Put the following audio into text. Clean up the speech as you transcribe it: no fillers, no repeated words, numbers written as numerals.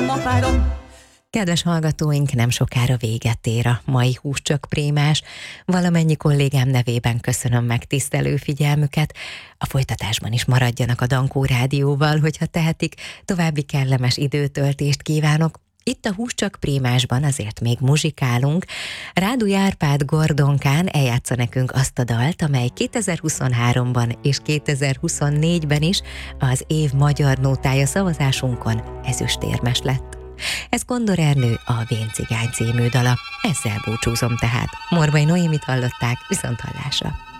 Kedves hallgatóink, nem sokára véget ér a mai Húscsak Prémás. Valamennyi kollégám nevében köszönöm megtisztelő figyelmüket. A folytatásban is maradjanak a Dankó Rádióval, hogyha tehetik. További kellemes időtöltést kívánok. Itt a Húscsak Prémásban azért még muzsikálunk. Ráduj Árpád Gordonkán eljátssza nekünk azt a dalt, amely 2023-ban és 2024-ben is az év magyar nótája szavazásunkon ezüstérmes lett. Ez Kondor Ernő, a Vén cigány című dala. Ezzel búcsúzom tehát. Morvai Noémit hallották, viszonthallásra.